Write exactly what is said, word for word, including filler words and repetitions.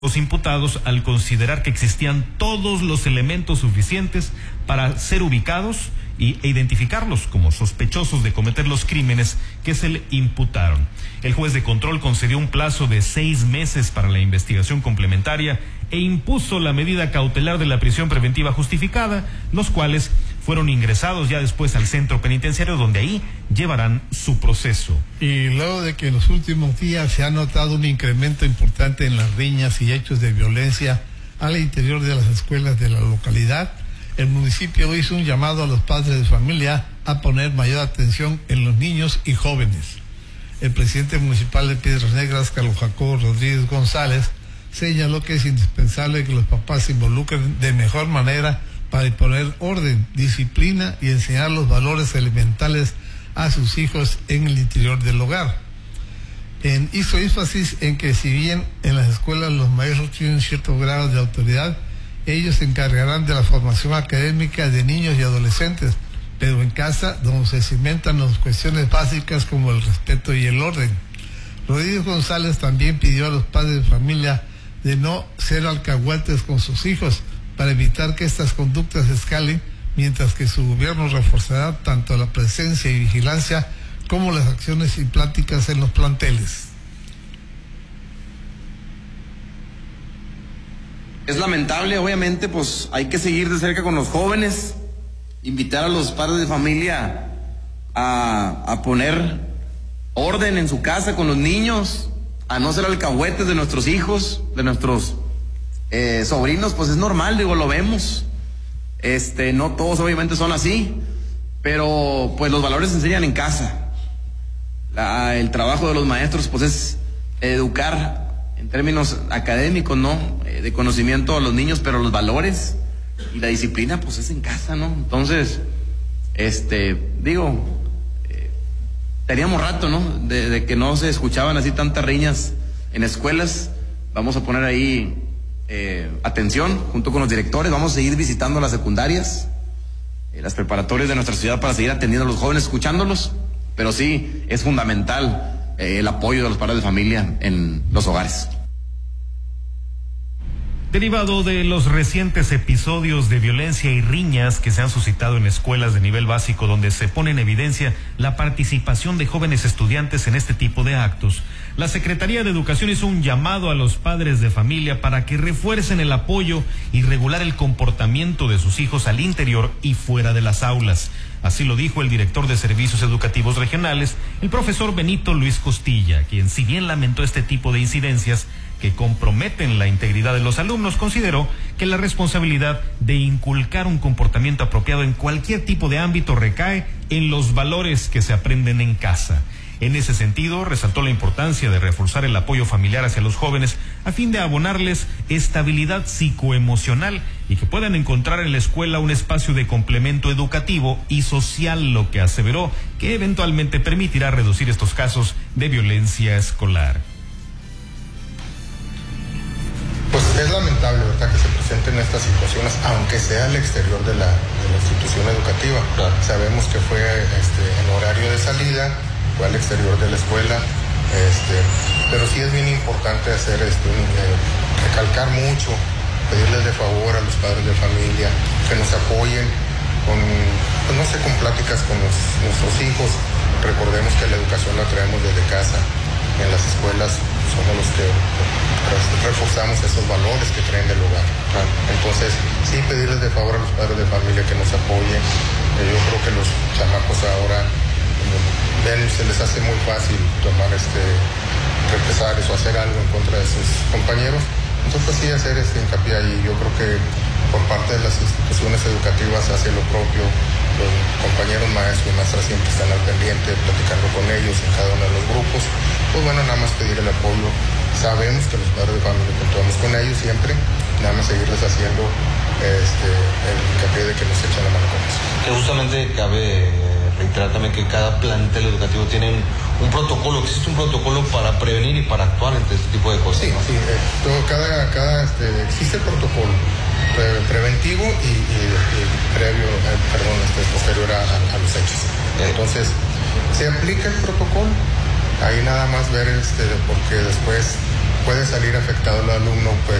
Los imputados, al considerar que existían todos los elementos suficientes para ser ubicados y, e identificarlos como sospechosos de cometer los crímenes que se le imputaron. El juez de control concedió un plazo de seis meses para la investigación complementaria e impuso la medida cautelar de la prisión preventiva justificada, los cuales fueron ingresados ya después al centro penitenciario, donde ahí llevarán su proceso. Y luego de que en los últimos días se ha notado un incremento importante en las riñas y hechos de violencia al interior de las escuelas de la localidad, el municipio hizo un llamado a los padres de familia a poner mayor atención en los niños y jóvenes. El presidente municipal de Piedras Negras, Carlos Jacobo Rodríguez González, señaló que es indispensable que los papás se involucren de mejor manera para imponer orden, disciplina y enseñar los valores elementales a sus hijos en el interior del hogar. En, hizo énfasis en que si bien en las escuelas los maestros tienen cierto grado de autoridad, ellos se encargarán de la formación académica de niños y adolescentes, pero en casa, donde se cimentan las cuestiones básicas como el respeto y el orden. Rodríguez González también pidió a los padres de familia de no ser alcahuetes con sus hijos, para evitar que estas conductas escalen, mientras que su gobierno reforzará tanto la presencia y vigilancia como las acciones y pláticas en los planteles. Es lamentable, obviamente, pues hay que seguir de cerca con los jóvenes, invitar a los padres de familia a, a poner orden en su casa con los niños, a no ser alcahuetes de nuestros hijos, de nuestros Eh, sobrinos, pues es normal, digo, lo vemos. Este, no todos obviamente son así, pero pues los valores se enseñan en casa. La, el trabajo de los maestros, pues es educar en términos académicos, ¿no? Eh, de conocimiento a los niños, pero los valores y la disciplina, pues es en casa, ¿no? Entonces, este, digo, eh, teníamos rato, ¿no? De, de que no se escuchaban así tantas riñas en escuelas. Vamos a poner ahí Eh, atención, junto con los directores. Vamos a seguir visitando las secundarias, eh, las preparatorias de nuestra ciudad para seguir atendiendo a los jóvenes, escuchándolos, pero sí, es fundamental eh, el apoyo de los padres de familia en los hogares. Derivado de los recientes episodios de violencia y riñas que se han suscitado en escuelas de nivel básico, donde se pone en evidencia la participación de jóvenes estudiantes en este tipo de actos, la Secretaría de Educación hizo un llamado a los padres de familia para que refuercen el apoyo y regular el comportamiento de sus hijos al interior y fuera de las aulas. Así lo dijo el director de Servicios Educativos Regionales, el profesor Benito Luis Costilla, quien, si bien lamentó este tipo de incidencias que comprometen la integridad de los alumnos, consideró que la responsabilidad de inculcar un comportamiento apropiado en cualquier tipo de ámbito recae en los valores que se aprenden en casa. En ese sentido, resaltó la importancia de reforzar el apoyo familiar hacia los jóvenes a fin de abonarles estabilidad psicoemocional y que puedan encontrar en la escuela un espacio de complemento educativo y social, lo que aseveró que eventualmente permitirá reducir estos casos de violencia escolar. Pues es lamentable, ¿verdad?, que se presenten estas situaciones, aunque sea al exterior de la, de la institución educativa. Claro. Sabemos que fue este, en horario de salida, fue al exterior de la escuela, este, pero sí es bien importante hacer esto, eh, recalcar mucho, pedirles de favor a los padres de familia que nos apoyen con, pues no sé, con pláticas con los, nuestros hijos. Recordemos que la educación la traemos desde casa, en las escuelas somos los que reforzamos esos valores que traen del hogar. Entonces, sí pedirles de favor a los padres de familia que nos apoyen. Yo creo que los chamacos ahora ven, se les hace muy fácil tomar este represalias o hacer algo en contra de sus compañeros. Entonces, pues sí, hacer este hincapié ahí. Yo creo que por parte de las instituciones educativas hace lo propio. Los compañeros maestros y maestras siempre están al pendiente, platicando con ellos en cada uno de los grupos. Pues bueno, nada más pedir el apoyo. Sabemos que los padres de familia contamos con ellos siempre, nada más seguirles haciendo este, el hincapié de que nos echan la mano con eso. Que justamente cabe reiterar también que cada plantel educativo tiene un protocolo, existe un protocolo para prevenir y para actuar ante este tipo de cosas. Sí, ¿no? sí, eh, todo, cada, cada este, existe el protocolo pre preventivo y, y, y previo, eh, perdón, este, posterior a, a, a los hechos. Eh. Entonces, se aplica el protocolo, ahí nada más ver, este, porque después puede salir afectado el alumno, puede